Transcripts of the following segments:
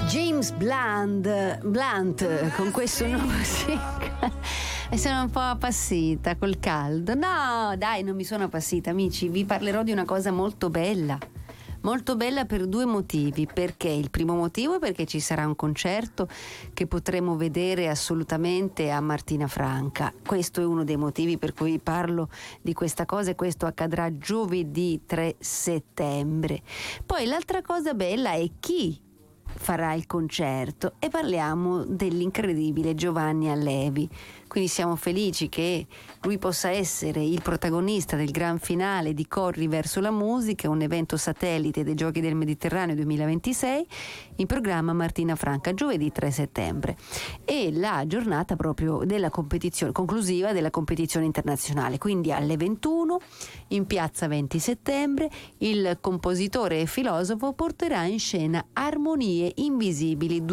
James Blunt con questo nuovo e sono un po' appassita col caldo. No, dai, non mi sono appassita, amici. Vi parlerò di una cosa molto bella per due motivi. Perché? Il primo motivo è perché ci sarà un concerto che potremo vedere assolutamente a Martina Franca. Questo è uno dei motivi per cui parlo di questa cosa, e questo accadrà giovedì 3 settembre. Poi l'altra cosa bella è chi farà il concerto, e parliamo dell'incredibile Giovanni Allevi. Quindi siamo felici che lui possa essere il protagonista del gran finale di Corri verso la musica, un evento satellite dei Giochi del Mediterraneo 2026, in programma Martina Franca giovedì 3 settembre. E la giornata proprio della competizione conclusiva della competizione internazionale, quindi alle 21 in piazza 20 settembre il compositore e filosofo porterà in scena Armonie Invisibili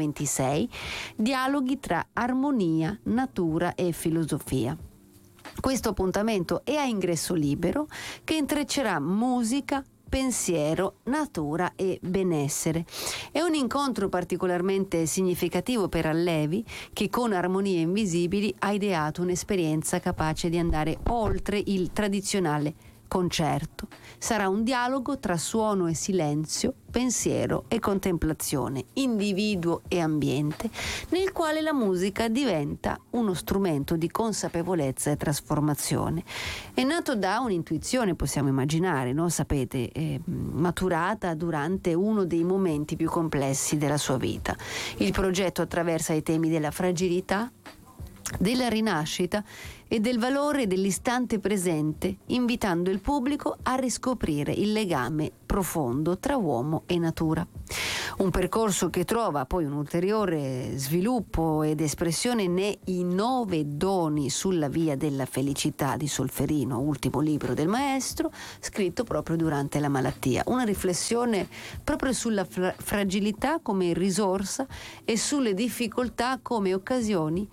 2026, dialoghi tra armonia, natura e filosofia. Questo appuntamento è a ingresso libero, che intreccerà musica, pensiero, natura e benessere. È un incontro particolarmente significativo per Allevi, che con Armonie Invisibili ha ideato un'esperienza capace di andare oltre il tradizionale concerto. Sarà un dialogo tra suono e silenzio, pensiero e contemplazione, individuo e ambiente, nel quale la musica diventa uno strumento di consapevolezza e trasformazione. È nato da un'intuizione, possiamo immaginare, no? Sapete, maturata durante uno dei momenti più complessi della sua vita. Il progetto attraversa i temi della fragilità, della rinascita e del valore dell'istante presente, invitando il pubblico a riscoprire il legame profondo tra uomo e natura. Un percorso che trova poi un ulteriore sviluppo ed espressione nei 9 doni sulla via della felicità di Solferino, ultimo libro del maestro, scritto proprio durante la malattia. Una riflessione proprio sulla fragilità come risorsa e sulle difficoltà come occasione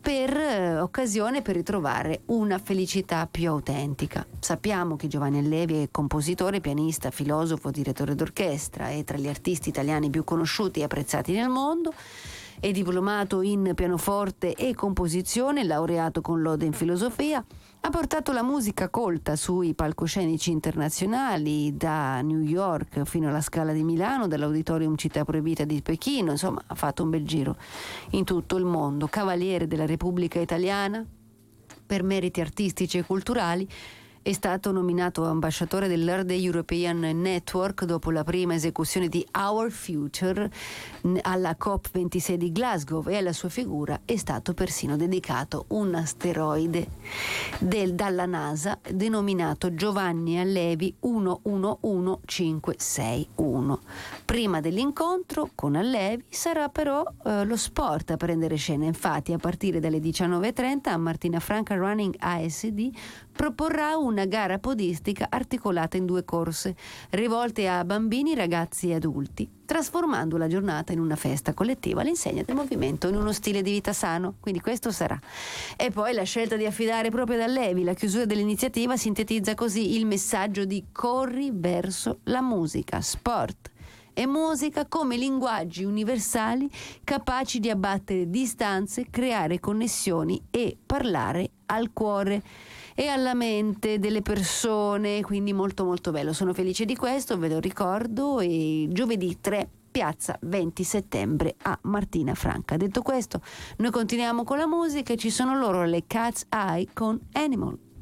per ritrovare una felicità più autentica. Sappiamo che Giovanni Allevi è compositore, pianista, filosofo, direttore d'orchestra, è tra gli artisti italiani più conosciuti e apprezzati nel mondo. È diplomato in pianoforte e composizione, laureato con lode in filosofia. Ha portato la musica colta sui palcoscenici internazionali, da New York fino alla Scala di Milano, dall'Auditorium Città Proibita di Pechino, insomma ha fatto un bel giro in tutto il mondo. Cavaliere della Repubblica Italiana per meriti artistici e culturali. È stato nominato ambasciatore dell'Earth European Network dopo la prima esecuzione di Our Future alla COP26 di Glasgow, e alla sua figura è stato persino dedicato un asteroide dalla NASA denominato Giovanni Allevi 111561. Prima dell'incontro con Allevi sarà però lo sport a prendere scena. Infatti a partire dalle 19:30 a Martina Franca Running ASD proporrà una gara podistica articolata in 2 corse, rivolte a bambini, ragazzi e adulti, trasformando la giornata in una festa collettiva all'insegna del movimento in uno stile di vita sano. Quindi questo sarà. E poi la scelta di affidare proprio ad Allevi la chiusura dell'iniziativa sintetizza così il messaggio di Corri verso la musica, sport e musica come linguaggi universali capaci di abbattere distanze, creare connessioni e parlare al cuore e alla mente delle persone. Quindi molto molto bello, sono felice di questo, ve lo ricordo. E giovedì 3 piazza 20 settembre a Martina Franca. Detto questo, noi continuiamo con la musica e ci sono loro, le Cat's Eye con Animal.